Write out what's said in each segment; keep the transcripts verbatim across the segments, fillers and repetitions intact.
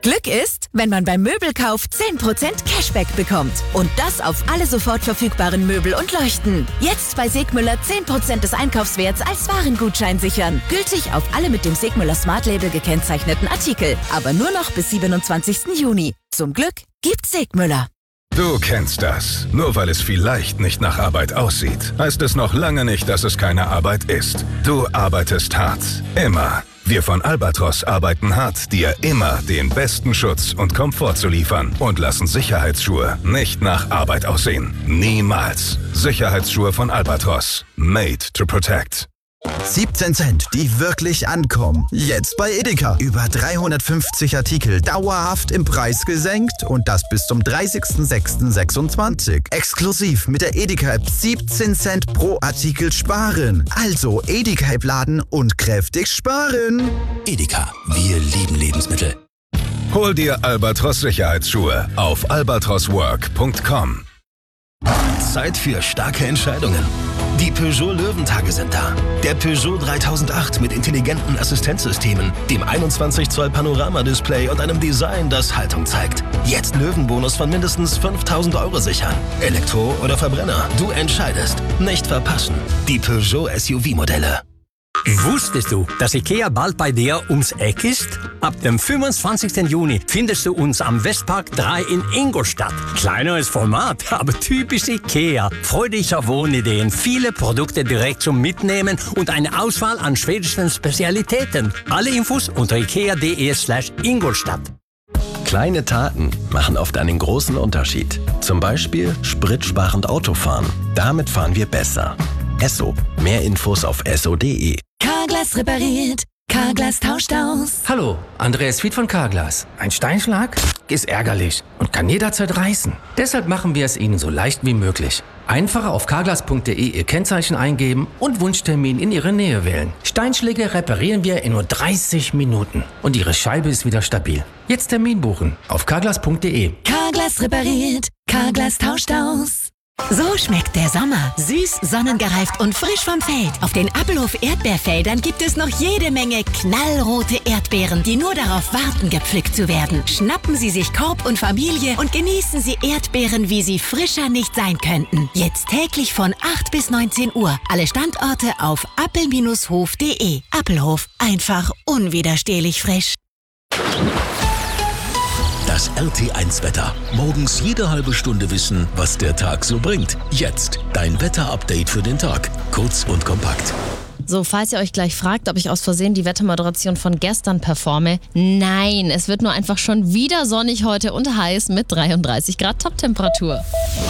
Glück ist, wenn man beim Möbelkauf zehn Prozent Cashback bekommt. Und das auf alle sofort verfügbaren Möbel und Leuchten. Jetzt bei Segmüller zehn Prozent des Einkaufswerts als Warengutschein sichern. Gültig auf alle mit dem Segmüller Smart Label gekennzeichneten Artikel. Aber nur noch bis siebenundzwanzigsten Juni. Zum Glück gibt's Segmüller. Du kennst das. Nur weil es vielleicht nicht nach Arbeit aussieht, heißt es noch lange nicht, dass es keine Arbeit ist. Du arbeitest hart. Immer. Wir von Albatros arbeiten hart, dir immer den besten Schutz und Komfort zu liefern und lassen Sicherheitsschuhe nicht nach Arbeit aussehen. Niemals. Sicherheitsschuhe von Albatros. Made to protect. siebzehn Cent, die wirklich ankommen. Jetzt bei Edeka. Über dreihundertfünfzig Artikel dauerhaft im Preis gesenkt und das bis zum dreißigsten sechsten sechsundzwanzig. Exklusiv mit der Edeka-App siebzehn Cent pro Artikel sparen. Also Edeka-App laden und kräftig sparen. Edeka, wir lieben Lebensmittel. Hol dir Albatros Sicherheitsschuhe auf albatros work punkt com. Zeit für starke Entscheidungen. Die Peugeot Löwentage sind da. Der Peugeot dreitausendacht mit intelligenten Assistenzsystemen, dem einundzwanzig Zoll Panoramadisplay und einem Design, das Haltung zeigt. Jetzt Löwenbonus von mindestens fünftausend Euro sichern. Elektro oder Verbrenner, du entscheidest. Nicht verpassen. Die Peugeot S U V-Modelle. Wusstest du, dass IKEA bald bei dir ums Eck ist? Ab dem fünfundzwanzigsten Juni findest du uns am Westpark drei in Ingolstadt. Kleineres Format, aber typisch IKEA. Freu dich auf Wohnideen, viele Produkte direkt zum Mitnehmen und eine Auswahl an schwedischen Spezialitäten. Alle Infos unter ikea.de slash Ingolstadt. Kleine Taten machen oft einen großen Unterschied. Zum Beispiel spritsparend Autofahren. Damit fahren wir besser. Esso. Mehr Infos auf esso punkt de. Carglass repariert. Carglass tauscht aus. Hallo, Andreas Fied von Carglass. Ein Steinschlag ist ärgerlich und kann jederzeit reißen. Deshalb machen wir es Ihnen so leicht wie möglich. Einfach auf carglass punkt de Ihr Kennzeichen eingeben und Wunschtermin in Ihre Nähe wählen. Steinschläge reparieren wir in nur dreißig Minuten und Ihre Scheibe ist wieder stabil. Jetzt Termin buchen auf carglass punkt de. Carglass repariert. Carglass tauscht aus. So schmeckt der Sommer. Süß, sonnengereift und frisch vom Feld. Auf den Appelhof Erdbeerfeldern gibt es noch jede Menge knallrote Erdbeeren, die nur darauf warten, gepflückt zu werden. Schnappen Sie sich Korb und Familie und genießen Sie Erdbeeren, wie sie frischer nicht sein könnten. Jetzt täglich von acht bis neunzehn Uhr. Alle Standorte auf appel Bindestrich hof punkt de. Appelhof. Einfach unwiderstehlich frisch. Das R T eins Wetter. Morgens jede halbe Stunde wissen, was der Tag so bringt. Jetzt dein Wetter-Update für den Tag. Kurz und kompakt. So, falls ihr euch gleich fragt, ob ich aus Versehen die Wettermoderation von gestern performe. Nein, es wird nur einfach schon wieder sonnig heute und heiß mit dreiunddreißig Grad Toptemperatur.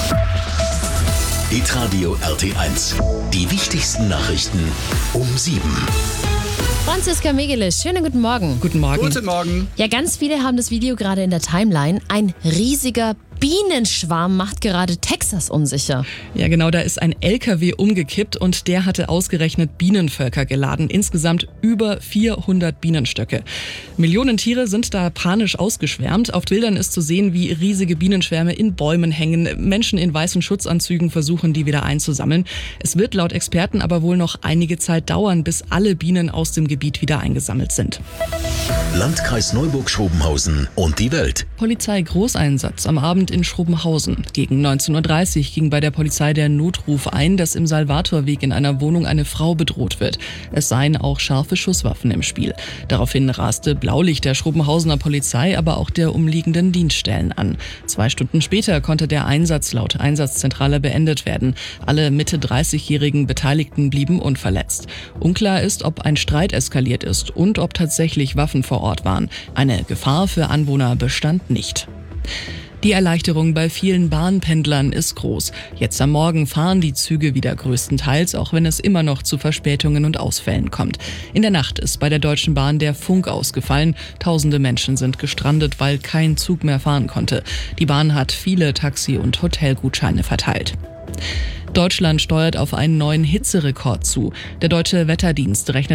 Hitradio R T eins. Die wichtigsten Nachrichten um sieben. Franziska Megelis, schönen guten Morgen. Guten Morgen. Guten Morgen. Ja, ganz viele haben das Video gerade in der Timeline. Ein riesiger Bienenschwarm macht gerade Texas unsicher. Ja, genau, da ist ein L K W umgekippt und der hatte ausgerechnet Bienenvölker geladen. Insgesamt über vierhundert Bienenstöcke. Millionen Tiere sind da panisch ausgeschwärmt. Auf Bildern ist zu sehen, wie riesige Bienenschwärme in Bäumen hängen. Menschen in weißen Schutzanzügen versuchen, die wieder einzusammeln. Es wird laut Experten aber wohl noch einige Zeit dauern, bis alle Bienen aus dem Gebiet wieder eingesammelt sind. Landkreis Neuburg-Schrobenhausen und die Welt. Polizei-Großeinsatz am Abend in Schrobenhausen. Gegen neunzehn Uhr dreißig ging bei der Polizei der Notruf ein, dass im Salvatorweg in einer Wohnung eine Frau bedroht wird. Es seien auch scharfe Schusswaffen im Spiel. Daraufhin raste Blaulicht der Schrobenhausener Polizei, aber auch der umliegenden Dienststellen an. Zwei Stunden später konnte der Einsatz laut Einsatzzentrale beendet werden. Alle Mitte dreißigjährigen Beteiligten blieben unverletzt. Unklar ist, ob ein Streit eskaliert ist und ob tatsächlich Waffen vor Ort waren. Eine Gefahr für Anwohner bestand nicht. Die Erleichterung bei vielen Bahnpendlern ist groß. Jetzt am Morgen fahren die Züge wieder größtenteils, auch wenn es immer noch zu Verspätungen und Ausfällen kommt. In der Nacht ist bei der Deutschen Bahn der Funk ausgefallen. Tausende Menschen sind gestrandet, weil kein Zug mehr fahren konnte. Die Bahn hat viele Taxi- und Hotelgutscheine verteilt. Deutschland steuert auf einen neuen Hitzerekord zu. Der Deutsche Wetterdienst rechnet